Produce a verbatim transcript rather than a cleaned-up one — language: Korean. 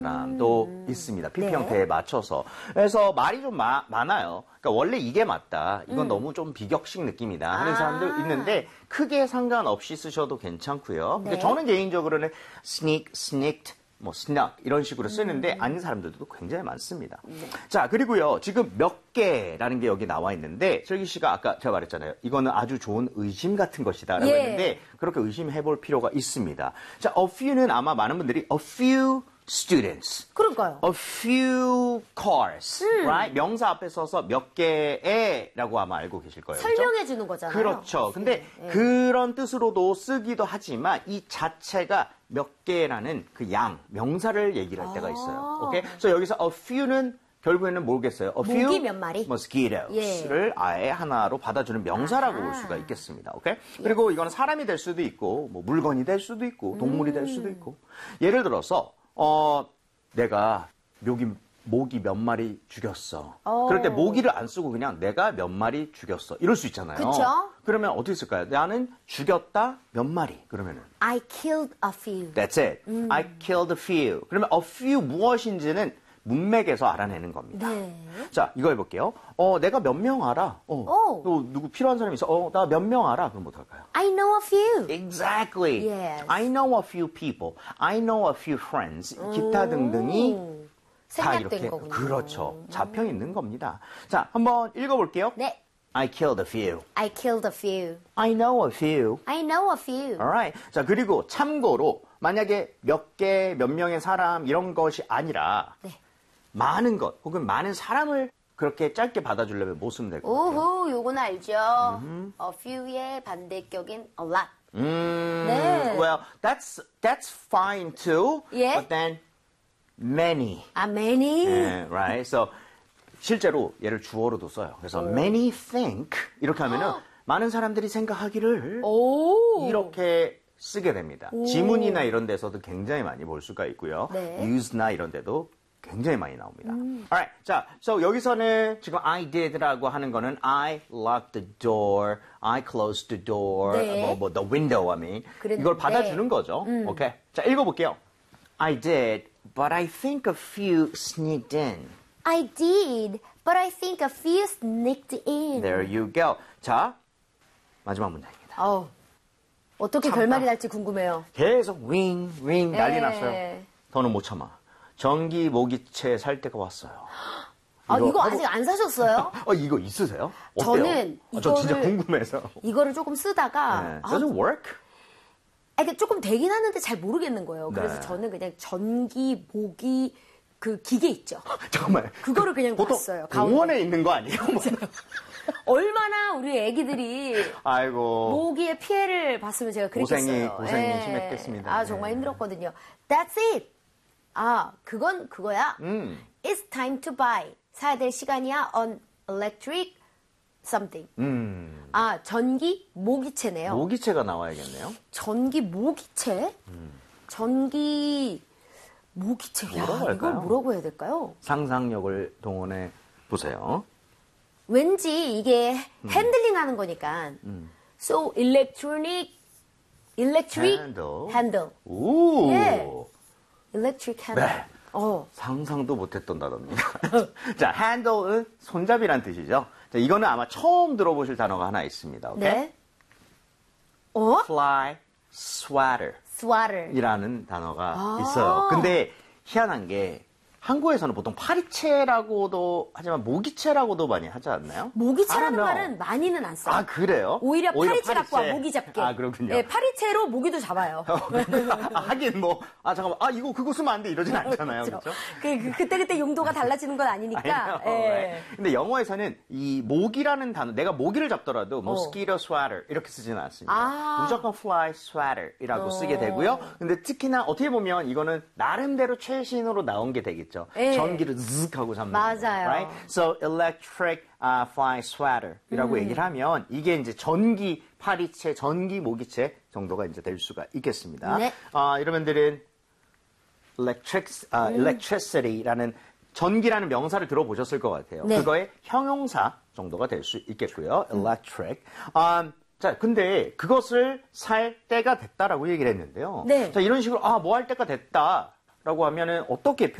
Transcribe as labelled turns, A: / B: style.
A: 사람도
B: 음.
A: 있습니다. 피피
B: 네.
A: 형태에 맞춰서. 그래서 말이 좀 마, 많아요. 그러니까 원래 이게 맞다. 이건
B: 음.
A: 너무 좀 비격식 느낌이다 하는
B: 아.
A: 사람도 있는데 크게 상관없이 쓰셔도 괜찮고요.
B: 네.
A: 근데 저는 개인적으로는 sneak, sneaked, 뭐 snuck 이런 식으로 쓰는데
B: 음.
A: 아는 사람들도 굉장히 많습니다. 네. 자, 그리고요. 지금 몇 개라는 게 여기 나와 있는데 슬기 씨가 아까 제가 말했잖아요. 이거는 아주 좋은 의심 같은 것이다라고
B: 예.
A: 했는데 그렇게 의심해 볼 필요가 있습니다. 자, a few는 아마 많은 분들이 a few students.
B: 그러니까요.
A: A few cars,
B: 음.
A: right? 명사 앞에 서서 몇 개의라고 아마 알고 계실 거예요.
B: 설명해
A: 그렇죠?
B: 주는 거잖아요.
A: 그렇죠. 근데
B: 예.
A: 그런 뜻으로도 쓰기도 하지만 이 자체가 몇 개라는 그 양, 명사를 얘기를 할 때가 있어요.
B: 아.
A: 오케이? 그래서 여기서 a few는 결국에는 모르겠어요. A few
B: 모기 몇 마리?
A: mosquitos를
B: 예.
A: 아예 하나로 받아주는 명사라고
B: 아하.
A: 볼 수가 있겠습니다. 오케이? 그리고 이거는 사람이 될 수도 있고, 뭐 물건이 될 수도 있고, 동물이 될 수도 있고. 예를 들어서 어, 내가 모기, 모기 몇 마리 죽였어.
B: 오.
A: 그럴 때 모기를 안 쓰고 그냥 내가 몇 마리 죽였어. 이럴 수 있잖아요.
B: 그쵸?
A: 그러면 어떻게 쓸까요? 나는 죽였다 몇 마리. 그러면은
B: I killed a few.
A: That's it. I killed a few. 그러면 a few 무엇인지는 문맥에서 알아내는 겁니다.
B: 네.
A: 자, 이거 해볼게요. 어, 내가 몇 명 알아? 어,
B: 오.
A: 또 누구 필요한 사람이 있어? 어, 나 몇 명 알아? 그럼 어떡할까요?
B: I know a few.
A: Exactly.
B: Yes.
A: I know a few people. I know a few friends. 기타 등등이
B: 음,
A: 다
B: 생략된
A: 이렇게
B: 거군요.
A: 그렇죠. 잡혀 있는 겁니다. 자, 한번 읽어볼게요.
B: 네.
A: I killed a few.
B: I killed a few.
A: I know a few.
B: I know a few.
A: Alright. 자, 그리고 참고로 만약에 몇 개, 몇 명의 사람 이런 것이 아니라
B: 네.
A: 많은 것 혹은 많은 사람을 그렇게 짧게 받아주려면 뭐 쓰면 될 것 같아요?
B: 오호, 요건 알죠. a few의 반대격인 a lot.
A: 음,
B: 네.
A: well, that's that's fine too.
B: 예.
A: But then many.
B: 아, many.
A: 네, right. So 실제로 얘를 주어로도 써요. 그래서 many think 이렇게 하면은 많은 사람들이 생각하기를
B: 오.
A: 이렇게 쓰게 됩니다. 지문이나 이런 데서도 굉장히 많이 볼 수가 있고요.
B: 네.
A: use나 이런 데도 굉장히 많이 나옵니다. Alright. 자, so 여기서는 지금 I did라고 하는 거는 I locked the door, I closed the door,
B: 네.
A: 뭐, 뭐 the window, I mean.
B: 그랬는데.
A: 이걸 받아주는 거죠. 오케이. 자, 읽어볼게요. I did, but I think a few sneaked in.
B: I did, but I think a few sneaked in.
A: There you go. 자, 마지막 문장입니다.
B: 어우, 어떻게
A: 참다.
B: 결말이 날지 궁금해요.
A: 계속 윙, 윙 난리
B: 예.
A: 났어요. 더는 못 참아. 전기 모기채 살 때가 왔어요.
B: 아, 이거,
A: 하고-
B: 아직 안 사셨어요?
A: 어, 이거 있으세요? 어때요?
B: 저는
A: 아, 저 진짜
B: 이거를-
A: 궁금해서.
B: 이거를 조금 쓰다가
A: 네.
B: 아,
A: Does it work?
B: 아, 이게 조금 되긴 하는데 잘 모르겠는 거예요. 그래서
A: 네.
B: 저는 그냥 전기, 모기, 그 기계 있죠.
A: 정말.
B: 그거를 그냥
A: 보통
B: 봤어요. 가운데.
A: 공원에 있는 거 아니에요? 뭐.
B: 얼마나 우리 애기들이
A: 아이고.
B: 모기의 피해를 봤으면 제가 그랬겠어요.
A: 고생이- 고생이
B: 예.
A: 심했겠습니다.
B: 아, 정말
A: 네.
B: 힘들었거든요. That's it. 아, 그건 그거야.
A: 음.
B: It's time to buy. 사야 될 시간이야. On electric something.
A: 음.
B: 아, 전기 모기채네요.
A: 모기채가 나와야겠네요.
B: 전기 모기채? 전기 모기채. 야,
A: 뭐라고
B: 이걸
A: 할까요?
B: 뭐라고 해야 될까요?
A: 상상력을 동원해 보세요.
B: 왠지 이게
A: 음.
B: 핸들링 하는 거니까. So electronic electric
A: Handle.
B: handle.
A: 오.
B: 예. electric handle.
A: 네.
B: 어.
A: 상상도 못했던 단어입니다. 자, handle은 손잡이란 뜻이죠. 자, 이거는 아마 처음 들어보실 단어가 하나 있습니다. 오케이?
B: 네. 어?
A: fly swatter.
B: swatter.
A: 이라는 단어가
B: 아.
A: 있어요. 근데 희한한 게 한국에서는 보통 파리채라고도 하지만 모기채라고도 많이 하지 않나요?
B: 모기채라는
A: I don't know.
B: 말은 많이는 안 써요.
A: 아, 그래요?
B: 오히려 파리채 갖고 와,
A: 파리채.
B: 모기 잡게.
A: 아, 그렇군요.
B: 예, 파리채로 모기도 잡아요.
A: 아, 하긴 뭐, 아, 잠깐만. 아, 이거 그거 쓰면 안 돼. 이러진 않잖아요. 그렇죠?
B: 그, 그, 그때그때 용도가 달라지는 건 아니니까.
A: I know,
B: 예.
A: right? 근데 영어에서는 이 모기라는 단어, 내가 모기를 잡더라도 mosquito swatter 이렇게 쓰지는 않습니다.
B: 아.
A: 무조건 fly swatter이라고 쓰게 되고요. 근데 특히나 어떻게 보면 이거는 나름대로 최신으로 나온 게 되겠죠.
B: 예.
A: 전기를 zzz 하고 잡는
B: 맞아요.
A: 거, right? So electric uh, fly swatter이라고
B: 음.
A: 얘기를 하면 이게 이제 전기 파리채, 전기 모기채 정도가 이제 될 수가 있겠습니다.
B: 네.
A: 아, 여러분들은 electric, 아,
B: 음.
A: electricity라는 전기라는 명사를 들어보셨을 것 같아요.
B: 네.
A: 그거의 형용사 정도가 될 수 있겠고요. electric. 아, 자, 근데 그것을 살 때가 됐다라고 얘기를 했는데요.
B: 네.
A: 자, 이런 식으로 아, 뭐 할 때가 됐다. 라고 하면은 어떻게